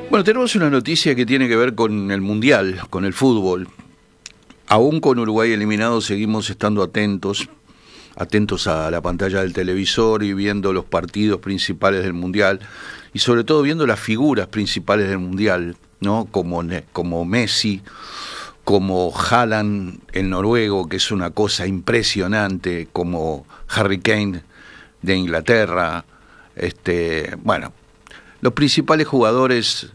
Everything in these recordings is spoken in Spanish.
Bueno, tenemos una noticia que tiene que ver con el Mundial, con el fútbol. Aún con Uruguay eliminado seguimos estando atentos a la pantalla del televisor y viendo los partidos principales del Mundial y sobre todo viendo las figuras principales del Mundial, ¿no? Como Messi, como Haaland, el noruego, que es una cosa impresionante, como Harry Kane de Inglaterra, bueno, los principales jugadores,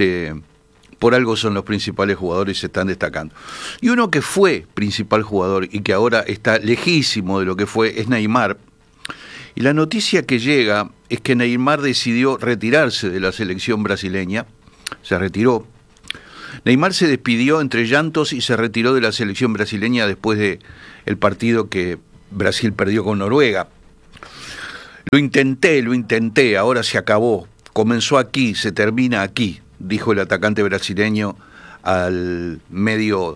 por algo son los principales jugadores y se están destacando. Y uno que fue principal jugador y que ahora está lejísimo de lo que fue es Neymar. Y la noticia que llega es que Neymar decidió retirarse de la selección brasileña, se retiró. Neymar se despidió entre llantos y se retiró de la selección brasileña después de el partido que Brasil perdió con Noruega. Lo intenté, ahora se acabó. Comenzó aquí, se termina aquí, dijo el atacante brasileño al medio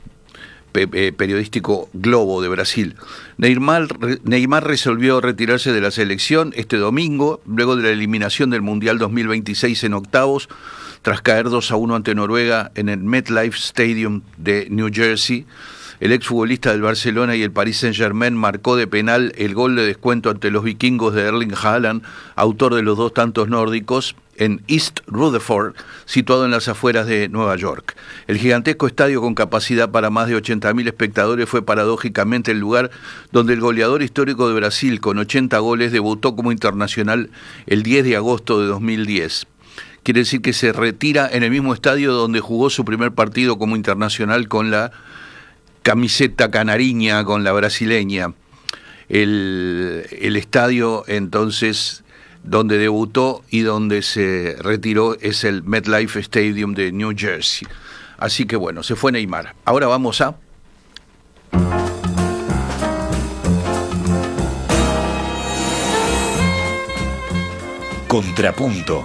periodístico Globo de Brasil. Neymar resolvió retirarse de la selección este domingo, luego de la eliminación del Mundial 2026 en octavos, tras caer 2-1 ante Noruega en el MetLife Stadium de New Jersey. El exfutbolista del Barcelona y el Paris Saint-Germain marcó de penal el gol de descuento ante los vikingos de Erling Haaland, autor de los dos tantos nórdicos, en East Rutherford, situado en las afueras de Nueva York. El gigantesco estadio con capacidad para más de 80.000 espectadores fue paradójicamente el lugar donde el goleador histórico de Brasil, con 80 goles, debutó como internacional el 10 de agosto de 2010. Quiere decir que se retira en el mismo estadio donde jugó su primer partido como internacional con la camiseta canariña, con la brasileña. El estadio, entonces, donde debutó y donde se retiró es el MetLife Stadium de New Jersey. Así que bueno, se fue Neymar. Ahora vamos a... Contrapunto.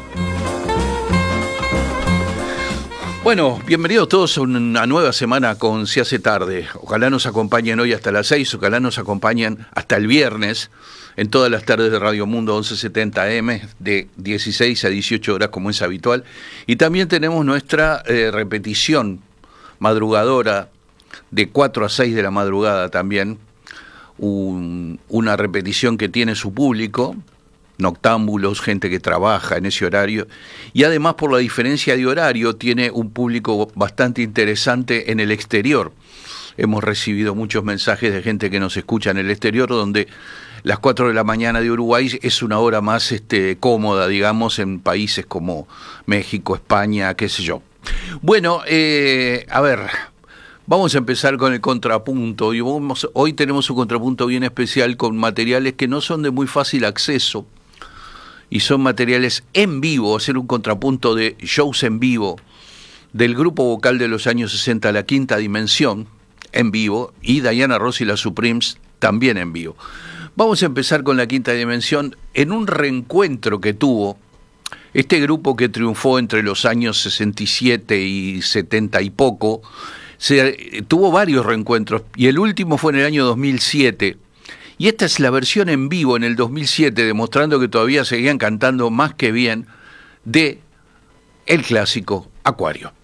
Bueno, bienvenidos todos a una nueva semana con Se hace tarde. Ojalá nos acompañen hoy hasta las 6, ojalá nos acompañen hasta el viernes en todas las tardes de Radio Mundo 1170M de 16 a 18 horas como es habitual. Y también tenemos nuestra repetición madrugadora de 4 a 6 de la madrugada también. Una repetición que tiene su público, noctámbulos, gente que trabaja en ese horario, y además por la diferencia de horario tiene un público bastante interesante en el exterior. Hemos recibido muchos mensajes de gente que nos escucha en el exterior, donde las 4 de la mañana de Uruguay es una hora más cómoda, digamos, en países como México, España, qué sé yo. Bueno, a ver, vamos a empezar con el contrapunto. Y hoy tenemos un contrapunto bien especial con materiales que no son de muy fácil acceso, y son materiales en vivo, hacer un contrapunto de shows en vivo del grupo vocal de los años 60, La Quinta Dimensión, en vivo, y Diana Ross y las Supremes, también en vivo. Vamos a empezar con La Quinta Dimensión en un reencuentro que tuvo este grupo que triunfó entre los años 67 y 70 y poco. Tuvo varios reencuentros, y el último fue en el año 2007, y esta es la versión en vivo en el 2007, demostrando que todavía seguían cantando más que bien de el clásico Acuario.